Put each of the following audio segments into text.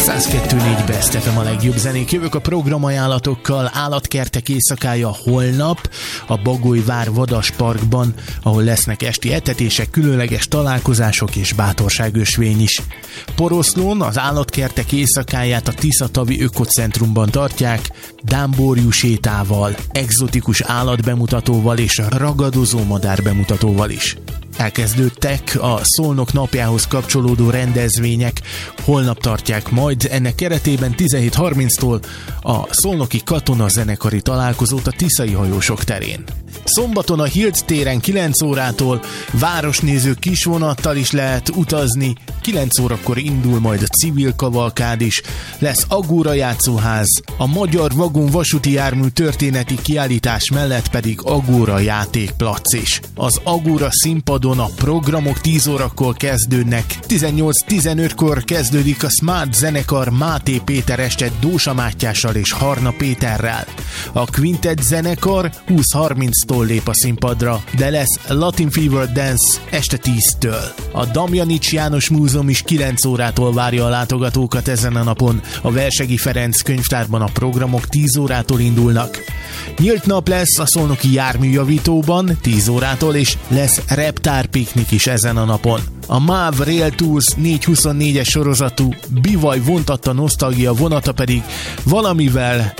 102.4 Best FM a legjobb zenék. Jövök a programajánlatokkal. Állatkertek éjszakája holnap a Bagolyvár Vadas Parkban, ahol lesznek esti etetések, különleges találkozások és bátorságösvény is. Poroszlón az állatkertek éjszakáját a Tiszatavi Ökocentrumban tartják, dámborjú sétával, egzotikus állatbemutatóval és ragadozó madár bemutatóval is. Elkezdődtek a Szolnok napjához kapcsolódó rendezvények, holnap tartják majd ennek keretében 17:30-tól a szolnoki katonazenekari találkozót a Tiszai Hajósok terén. Szombaton a Hilt téren 9 órától városnéző kisvonattal is lehet utazni, 9 órakor indul majd a civil kavalkád is, lesz Agóra játszóház, a Magyar Vagon vasúti jármű történeti kiállítás mellett pedig Agóra játékplac is. Az Agóra színpadon a programok 10 órakor kezdődnek, 18:15-kor kezdődik a Smart zenekar Máté Péter este Dósa Mátyással és Harna Péterrel. A Quintet zenekar 20:30-tól lép a színpadra, de lesz Latin Fever Dance este 10-től. A Damjanics János Múzeum is 9 órától várja a látogatókat ezen a napon. A Versegi Ferenc könyvtárban a programok 10 órától indulnak. Nyílt nap lesz a szolnoki járműjavítóban 10 órától, és lesz reptárpiknik is ezen a napon. A MÁV Rail Tours 424-es sorozatú bivaj vontatta nosztalgia vonata pedig valamivel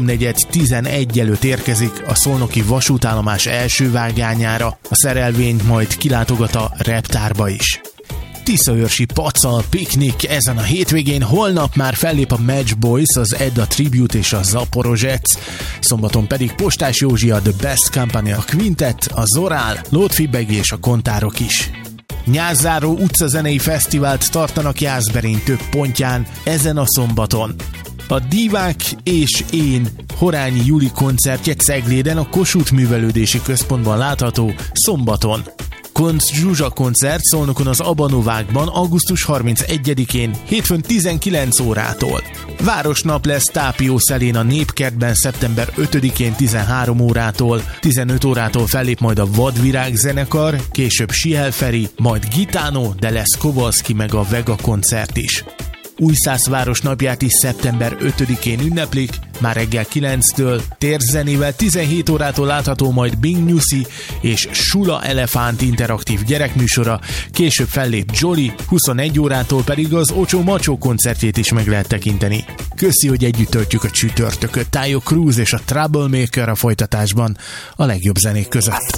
3:4:11 előtt érkezik a szolnoki vasútállomás első vágányára. A szerelvény majd kilátogat a reptárba is. Tiszaőrsi Pacal piknik ezen a hétvégén, holnap már fellép a Match Boys, az Edda Tribute és a Zaporozsec, szombaton pedig Postás Józsi, a The Best Company, a Quintet, a Zorál, Lótfibegi és a Kontárok is. Nyárzáró utcazenei fesztivált tartanak Jászberény több pontján ezen a szombaton. A Divák és én Horányi Juli koncertje Cegléden a Kossuth Művelődési Központban látható szombaton. Koncz Zsuzsa koncert Szolnokon az Abanovákban augusztus 31-én, hétfőn 19 órától. Városnap lesz Tápió Szelén a Népkertben szeptember 5-én 13 órától, 15 órától fellép majd a Vadvirág zenekar, később Sihel Feri, majd Gitano, de lesz Kovalszki meg a Vega koncert is. Újszász napját is szeptember 5-én ünneplik, már reggel 9-től, térzenével 17 órától látható majd Bing Nyuszi és Sula Elefánt interaktív gyerekműsora, később fellép Jolly, 21 órától pedig az Ocsó Macsó koncertjét is meg lehet tekinteni. Köszi, hogy együtt töltjük a csütörtököt, Tayo Cruz és a Troublemaker a folytatásban a legjobb zenék között.